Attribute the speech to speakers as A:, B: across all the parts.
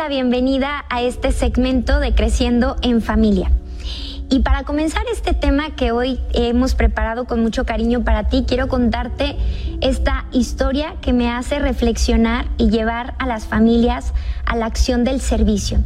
A: la bienvenida a este segmento de Creciendo en Familia. Y para comenzar este tema que hoy hemos preparado con mucho cariño para ti, quiero contarte esta historia que me hace reflexionar y llevar a las familias a la acción del servicio.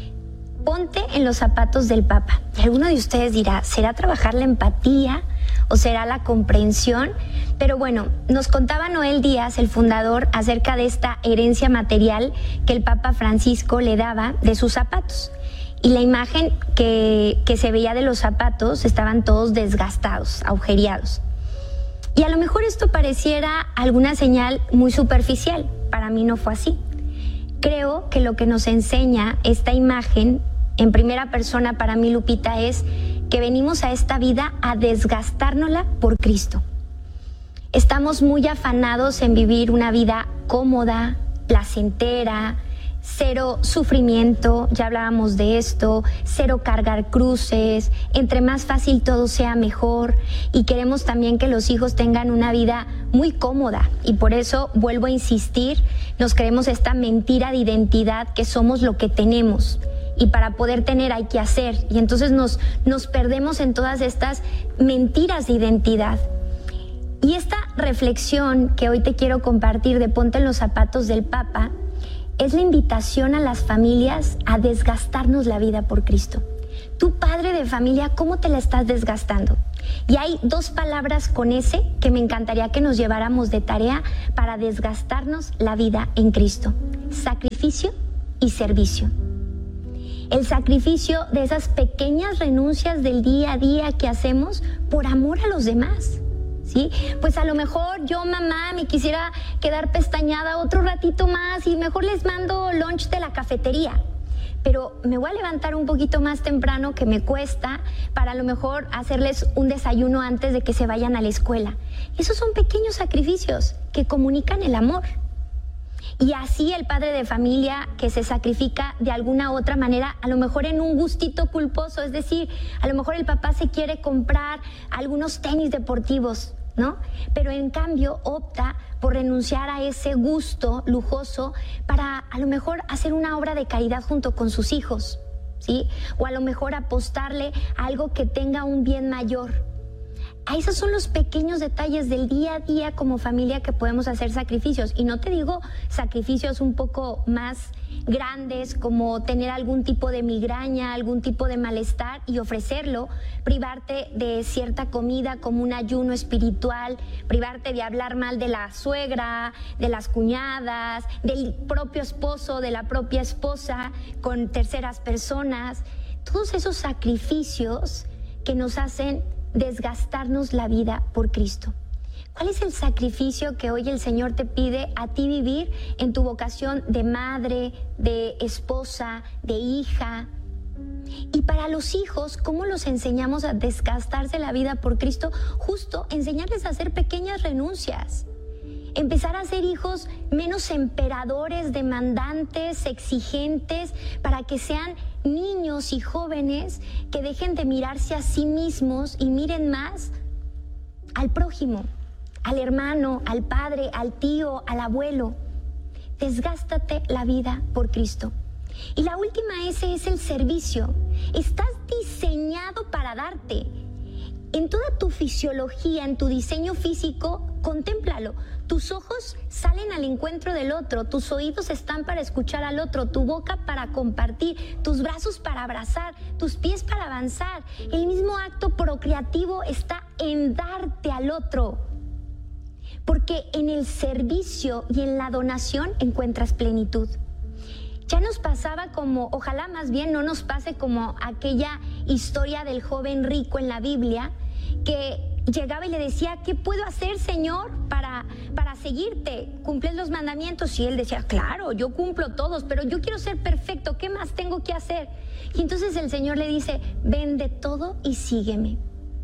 A: Ponte en los zapatos del Papa. Y alguno de ustedes dirá, ¿será trabajar la empatía o será la comprensión? Pero bueno, nos contaba Noel Díaz, el fundador, acerca de esta herencia material que el Papa Francisco le daba de sus zapatos. Y la imagen que se veía de los zapatos estaban todos desgastados, agujereados. Y a lo mejor esto pareciera alguna señal muy superficial. Para mí no fue así. Creo que lo que nos enseña esta imagen en primera persona para mí, Lupita, es que venimos a esta vida a desgastárnosla por Cristo. Estamos muy afanados en vivir una vida cómoda, placentera, cero sufrimiento, ya hablábamos de esto, cero cargar cruces, entre más fácil todo sea mejor, y queremos también que los hijos tengan una vida muy cómoda, y por eso vuelvo a insistir, nos creemos esta mentira de identidad que somos lo que tenemos, y para poder tener hay que hacer, y entonces nos perdemos en todas estas mentiras de identidad. Y esta reflexión que hoy te quiero compartir de Ponte en los zapatos del Papa es la invitación a las familias a desgastarnos la vida por Cristo. Tú, padre de familia, ¿cómo te la estás desgastando? Y hay dos palabras con ese que me encantaría que nos lleváramos de tarea para desgastarnos la vida en Cristo: sacrificio y servicio. El sacrificio de esas pequeñas renuncias del día a día que hacemos por amor a los demás. ¿Sí? Pues a lo mejor yo, mamá, me quisiera quedar pestañada otro ratito más y mejor les mando lunch de la cafetería. Pero me voy a levantar un poquito más temprano, que me cuesta, para a lo mejor hacerles un desayuno antes de que se vayan a la escuela. Esos son pequeños sacrificios que comunican el amor. Y así el padre de familia que se sacrifica de alguna otra manera, a lo mejor en un gustito culposo, es decir, a lo mejor el papá se quiere comprar algunos tenis deportivos, ¿no? Pero en cambio opta por renunciar a ese gusto lujoso para a lo mejor hacer una obra de caridad junto con sus hijos, ¿sí? O a lo mejor apostarle a algo que tenga un bien mayor. Esos son los pequeños detalles del día a día como familia que podemos hacer sacrificios. Y no te digo sacrificios un poco más grandes como tener algún tipo de migraña, algún tipo de malestar y ofrecerlo, privarte de cierta comida como un ayuno espiritual, privarte de hablar mal de la suegra, de las cuñadas, del propio esposo, de la propia esposa con terceras personas. Todos esos sacrificios que nos hacen desgastarnos la vida por Cristo. ¿Cuál es el sacrificio que hoy el Señor te pide a ti vivir en tu vocación de madre, de esposa, de hija? Y para los hijos, ¿cómo los enseñamos a desgastarse la vida por Cristo? Justo enseñarles a hacer pequeñas renuncias. Empezar a ser hijos menos emperadores, demandantes, exigentes, para que sean niños y jóvenes que dejen de mirarse a sí mismos y miren más al prójimo, al hermano, al padre, al tío, al abuelo. Desgástate la vida por Cristo. Y la última S es el servicio. Estás diseñado para darte. En toda tu fisiología, en tu diseño físico, contémplalo. Tus ojos salen al encuentro del otro, tus oídos están para escuchar al otro, tu boca para compartir, tus brazos para abrazar, tus pies para avanzar. El mismo acto procreativo está en darte al otro. Porque en el servicio y en la donación encuentras plenitud. Ya nos pasaba como, ojalá más bien no nos pase como aquella historia del joven rico en la Biblia, que llegaba y le decía, ¿qué puedo hacer, Señor, para seguirte? ¿Cumples los mandamientos? Y él decía, claro, yo cumplo todos, pero yo quiero ser perfecto, ¿qué más tengo que hacer? Y entonces el Señor le dice, vende todo y sígueme.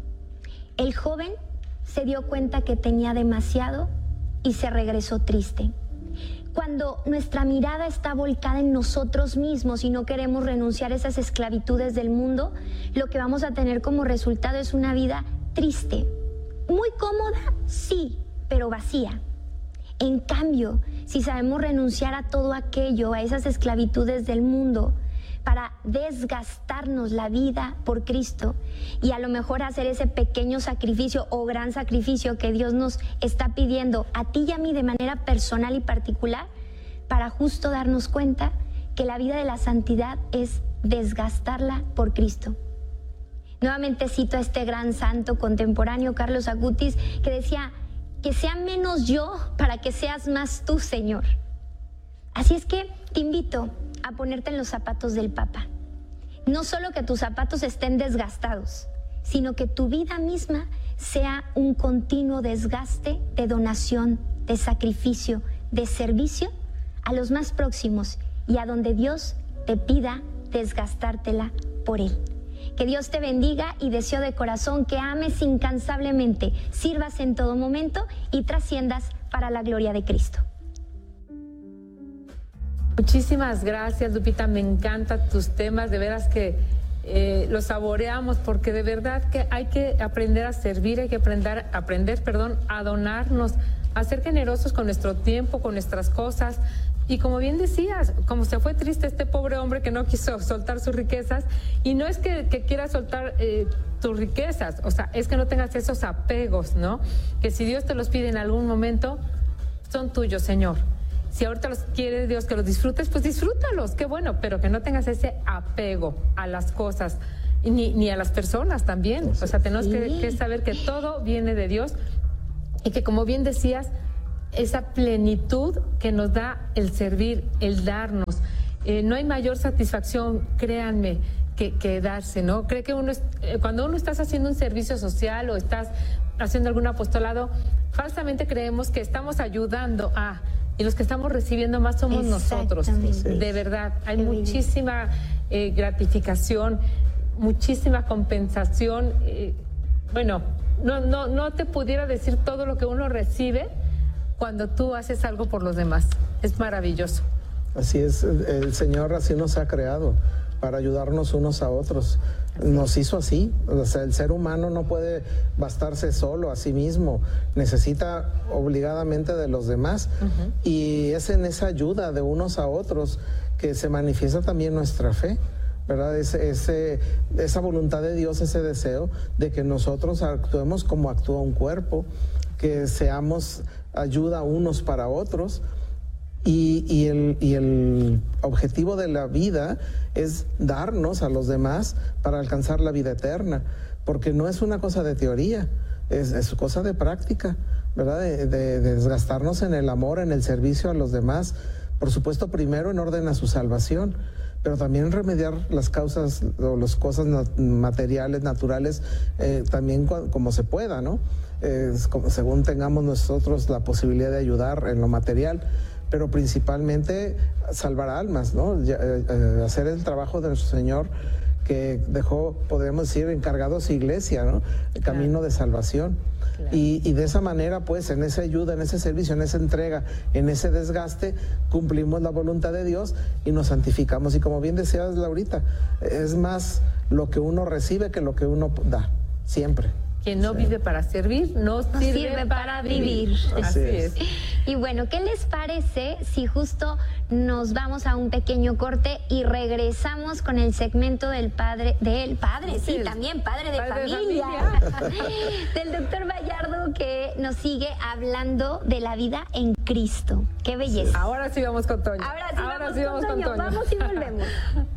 A: El joven se dio cuenta que tenía demasiado y se regresó triste. Cuando nuestra mirada está volcada en nosotros mismos y no queremos renunciar a esas esclavitudes del mundo, lo que vamos a tener como resultado es una vida triste. Muy cómoda, sí, pero vacía. En cambio, si sabemos renunciar a todo aquello, a esas esclavitudes del mundo, para desgastarnos la vida por Cristo y a lo mejor hacer ese pequeño sacrificio o gran sacrificio que Dios nos está pidiendo a ti y a mí de manera personal y particular, para justo darnos cuenta que la vida de la santidad es desgastarla por Cristo. Nuevamente cito a este gran santo contemporáneo, Carlos Acutis, que decía: que sea menos yo para que seas más tú, Señor. Así es que te invito a ponerte en los zapatos del Papa. No solo que tus zapatos estén desgastados, sino que tu vida misma sea un continuo desgaste de donación, de sacrificio, de servicio a los más próximos y a donde Dios te pida desgastártela por Él. Que Dios te bendiga y deseo de corazón que ames incansablemente, sirvas en todo momento y trasciendas para la gloria de Cristo.
B: Muchísimas gracias, Lupita, me encantan tus temas, de veras que los saboreamos, porque de verdad que hay que aprender a servir, hay que aprender, a donarnos, a ser generosos con nuestro tiempo, con nuestras cosas. Y como bien decías, como se fue triste este pobre hombre que no quiso soltar sus riquezas, y no es que quieras soltar tus riquezas, o sea, es que no tengas esos apegos, ¿no? Que si Dios te los pide en algún momento, son tuyos, Señor. Si ahorita los quiere Dios que los disfrutes, pues disfrútalos, qué bueno, pero que no tengas ese apego a las cosas, ni a las personas también. O sea, tenemos que saber que todo viene de Dios y que, como bien decías, esa plenitud que nos da el servir, el darnos. No hay mayor satisfacción, créanme, que darse, ¿no? Creo que cuando uno estás haciendo un servicio social o estás haciendo algún apostolado, falsamente creemos que estamos ayudando y los que estamos recibiendo más somos nosotros. De verdad, hay muchísima gratificación, muchísima compensación. Bueno, no te pudiera decir todo lo que uno recibe cuando tú haces algo por los demás. Es maravilloso.
C: Así es, el Señor así nos ha creado, para ayudarnos unos a otros. Nos hizo así. O sea, el ser humano no puede bastarse solo a sí mismo, necesita obligadamente de los demás. Y es en esa ayuda de unos a otros que se manifiesta también nuestra fe, ¿verdad? Esa voluntad de Dios, ese deseo de que nosotros actuemos como actúa un cuerpo, que seamos ayuda unos para otros. Y el objetivo de la vida es darnos a los demás para alcanzar la vida eterna, porque no es una cosa de teoría, es cosa de práctica, ¿verdad? De desgastarnos en el amor, en el servicio a los demás, por supuesto primero en orden a su salvación, pero también remediar las causas o las cosas materiales, naturales, también como se pueda, ¿no? Según tengamos nosotros la posibilidad de ayudar en lo material, pero principalmente salvar almas, ¿no? Hacer el trabajo de nuestro Señor, que dejó, podríamos decir, encargado a su iglesia, ¿no? El camino de salvación. Claro. Y de esa manera, pues, en esa ayuda, en ese servicio, en esa entrega, en ese desgaste, cumplimos la voluntad de Dios y nos santificamos. Y como bien decías, Laurita, es más lo que uno recibe que lo que uno da, siempre.
B: Quien no vive para servir, no sirve para vivir.
C: Así es.
A: Y bueno, ¿qué les parece si justo nos vamos a un pequeño corte y regresamos con el segmento del padre, sí, también padre de familia, del doctor Bayardo, que nos sigue hablando de la vida en Cristo? ¡Qué belleza!
B: Ahora sí vamos con Toño.
A: Ahora sí vamos con Toño. Vamos y volvemos.